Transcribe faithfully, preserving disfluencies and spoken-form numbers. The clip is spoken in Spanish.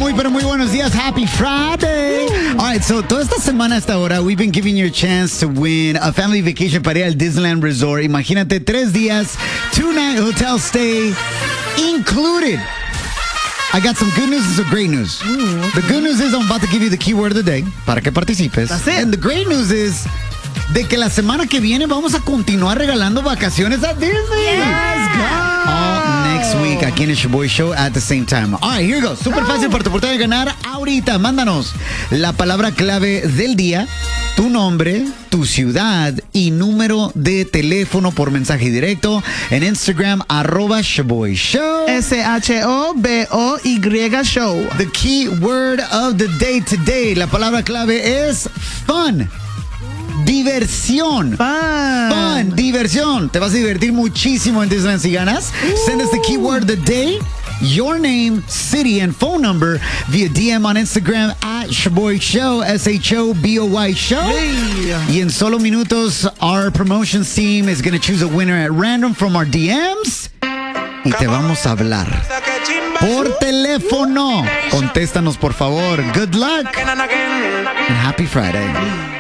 Muy, pero muy buenos días. Happy Friday. All right, so toda esta semana hasta ahora, we've been giving you a chance to win a family vacation para ir al Disneyland Resort. Imagínate, tres días, two-night hotel stay included. I got some good news and some great news. Ooh, okay. The good news is I'm about to give you the keyword of the day para que participes. That's it. And the great news is de que la semana que viene vamos a continuar regalando vacaciones a Disney. Let's go. All next week aquí en el Shaboy Show at the same time. All right, here goes. Super fácil para tu oportunidad de ganar ahorita. Mándanos la palabra clave del día, tu nombre, tu ciudad y número de teléfono por mensaje directo en Instagram, arroba Shaboy Show. S H O B O Y Show. The key word of the day today, la palabra clave es fun. Diversión. Fun. Fun. Diversión. Te vas a divertir muchísimo en Disneyland si ganas. Ooh. Send us the keyword of the day, your name, city, and phone number via D M on Instagram at Shaboy Show, S H O B O Y Show. Hey. Y en solo minutos, our promotions team is going to choose a winner at random from our D Ms. Y te vamos a hablar por teléfono. Contéstanos, por favor. Good luck and happy Friday.